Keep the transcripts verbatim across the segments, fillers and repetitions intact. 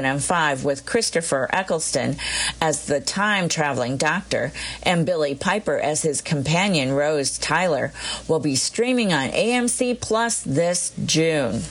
five with Christopher Eccleston as the time-traveling doctor and Billy Piper as his companion Rose Tyler will be streaming on A M C Plus this June.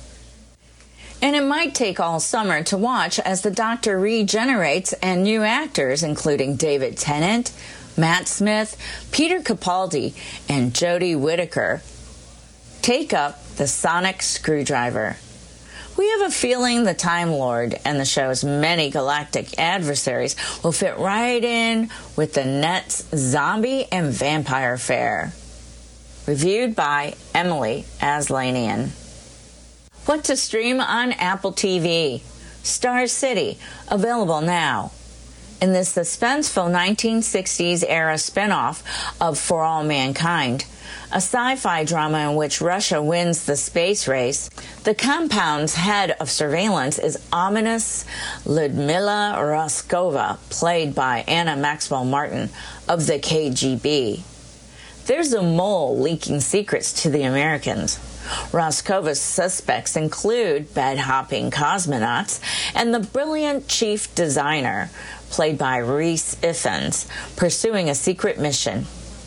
And it might take all summer to watch as the Doctor regenerates and new actors, including David Tennant, Matt Smith, Peter Capaldi, and Jodie Whittaker, take up the sonic screwdriver. We have a feeling the Time Lord and the show's many galactic adversaries will fit right in with the Net's zombie and vampire fare. Reviewed by Emily Aslanian. What to stream on Apple T V? Star City, available now. In this suspenseful nineteen sixties era spinoff of For All Mankind, a sci-fi drama in which Russia wins the space race, the compound's head of surveillance is ominous Lyudmila Roskova, played by Anna Maxwell Martin of the K G B. There's a mole leaking secrets to the Americans. Roskova's suspects include bed-hopping cosmonauts and the brilliant chief designer, played by Rhys Ifans, pursuing a secret mission.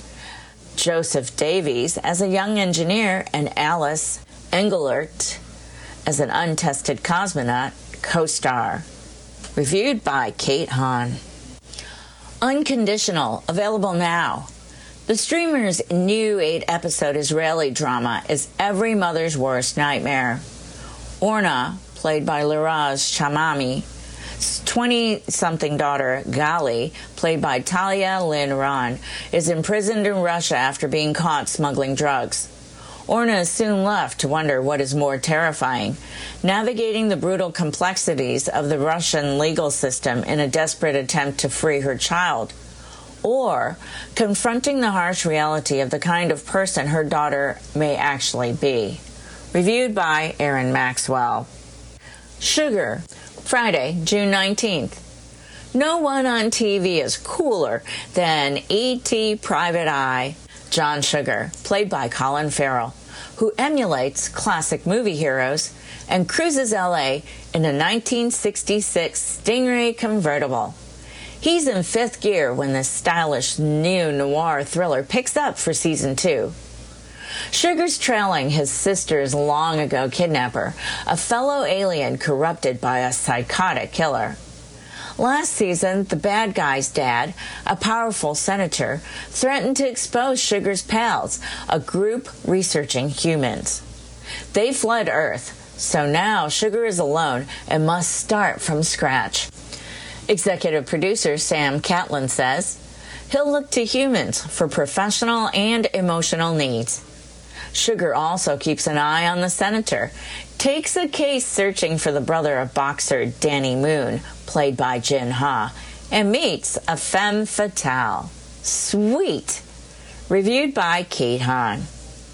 Joseph Davies as a young engineer and Alice Englert as an untested cosmonaut co-star. Reviewed by Kate Hahn. Unconditional, available now. The streamer's new eight-episode Israeli drama is every mother's worst nightmare. Orna, played by Liraz Chamami, twenty-something daughter, Gali, played by Talia Lynn Ron, is imprisoned in Russia after being caught smuggling drugs. Orna is soon left to wonder what is more terrifying, navigating the brutal complexities of the Russian legal system in a desperate attempt to free her child, or confronting the harsh reality of the kind of person her daughter may actually be. Reviewed by Aaron Maxwell. Sugar, Friday, June nineteenth. No one on T V is cooler than E T Private Eye, John Sugar, played by Colin Farrell, who emulates classic movie heroes and cruises L A in a nineteen sixty-six Stingray convertible. He's in fifth gear when this stylish neo-noir thriller picks up for season two. Sugar's trailing his sister's long-ago kidnapper, a fellow alien corrupted by a psychotic killer. Last season, the bad guy's dad, a powerful senator, threatened to expose Sugar's pals, a group researching humans. They fled Earth, so now Sugar is alone and must start from scratch. Executive producer Sam Catlin says he'll look to humans for professional and emotional needs. Sugar also keeps an eye on the senator, takes a case searching for the brother of boxer Danny Moon, played by Jin Ha, and meets a femme fatale. Sweet! Reviewed by Kate Hahn.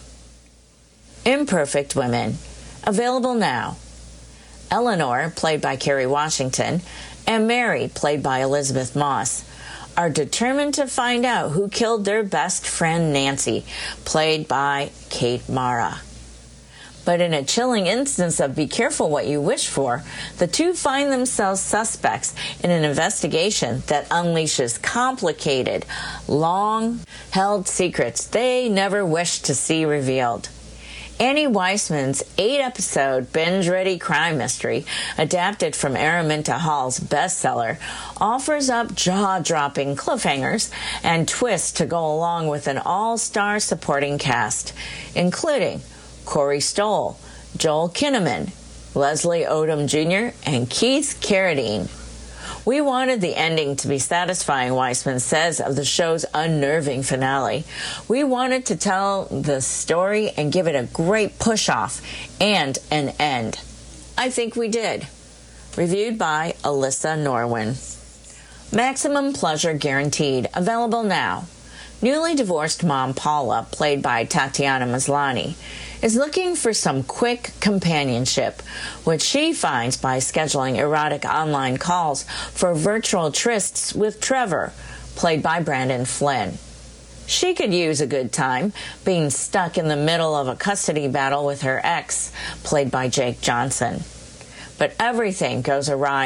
Imperfect Women, available now. Eleanor, played by Kerry Washington, and Mary, played by Elizabeth Moss, are determined to find out who killed their best friend Nancy, played by Kate Mara. But in a chilling instance of be careful what you wish for, the two find themselves suspects in an investigation that unleashes complicated, long-held secrets they never wished to see revealed. Annie Weissman's eight-episode binge-ready crime mystery, adapted from Araminta Hall's bestseller, offers up jaw-dropping cliffhangers and twists to go along with an all-star supporting cast, including Corey Stoll, Joel Kinnaman, Leslie Odom Junior, and Keith Carradine. We wanted the ending to be satisfying, Weissman says of the show's unnerving finale. We wanted to tell the story and give it a great push-off and an end. I think we did. Reviewed by Alyssa Norwin. Maximum Pleasure Guaranteed, available now. Newly divorced mom Paula, played by Tatiana Maslany, is looking for some quick companionship, which she finds by scheduling erotic online calls for virtual trysts with Trevor, played by Brandon Flynn. She could use a good time, being stuck in the middle of a custody battle with her ex, played by Jake Johnson. but everything goes awry